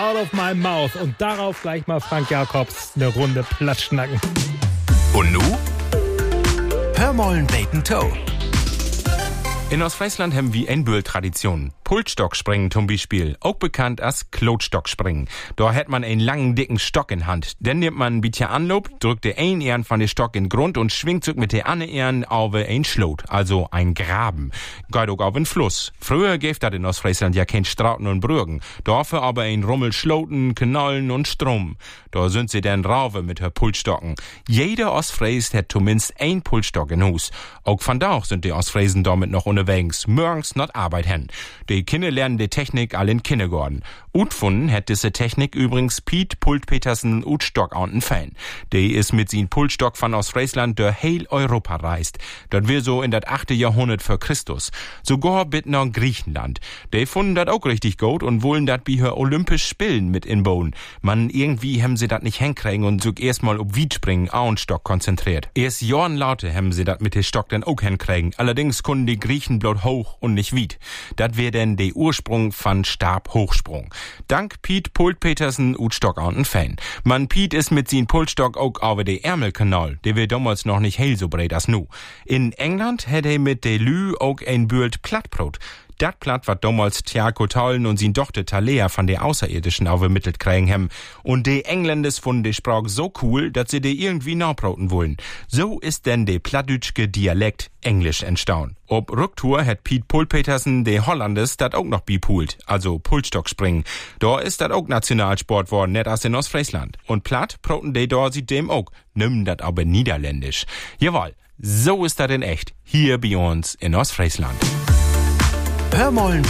out of my mouth. Und darauf gleich mal Frank Jacobs eine Runde Platschnacken. Und nu? Hör mollen Bacon Toe. In Ostfriesland haben wir Endbühl-Tradition. Pultstockspringen zum Beispiel, auch bekannt als Klotstockspringen. Da hat man einen langen, dicken Stock in Hand. Dann nimmt man ein bisschen Anlauf, drückt der einen Ehren von der Stock in den Grund und schwingt sich mit der anderen Ehren auf ein Schlot, also ein Graben. Geht auch auf einen Fluss. Früher gäb das in Ostfriesland ja kein Strauten und Brüggen. Dafür aber ein Rummel Schloten, Knollen und Strom. Da sind sie dann rauf mit her Pultstocken. Jeder Ostfries hat zumindest ein Pultstock in Hus. Auch von da sind die Ostfriesen damit noch unterwegs, morgens not Arbeit hen. Die Kinder lernen die Technik all in Kindergarten. Utfunden hat diese Technik übrigens Piet Pult-Petersen Utstock an den Fan. Die ist mit sin Pultstock von Ostfriesland durch heil Europa reist. Das wir so in das 8. Jahrhundert vor Christus. Sogar bis nach Griechenland. Die funden das auch richtig gut und wollen das bei her Olympisch Spielen mit inbauen. Man, irgendwie haben sie das nicht hinkriegen und so erstmal ob Wiedspringen auch Stock konzentriert. Erst Jahren lauter haben sie das mit dem Stock dann auch hinkriegen. Allerdings konnten die Griechen bloß hoch und nicht Wied. Das wär denn der Ursprung von Stabhochsprung. Dank Piet Pult-Petersen Utstock an den Fan. Man Piet ist mit sin Pultstock auch over de Ärmelkanal, der wär damals noch nicht heil so breit as nu. In England hätt er mit de Lü auch ein Bühlt Plattbrot. Dat Platt wat damals Thiago Taulen und sin Tochter Thalea von der Außerirdischen aufgemittelt kriegen hem. Und de Engländers fanden de Sprach so cool, dass sie de irgendwie nachbrauten wollen. So ist denn de plattdütschke Dialekt Englisch entstanden. Ob Rücktour hat Piet Pult-Petersen de Hollanders dat auch noch bipult, also Pultstockspringen. Da ist dat auch Nationalsport worden, net as in Ostfriesland. Und platt brauten de da sie dem auch, nimmen dat aber niederländisch. Jawohl, so ist dat in echt, hier bei uns in Ostfriesland. Hör mollen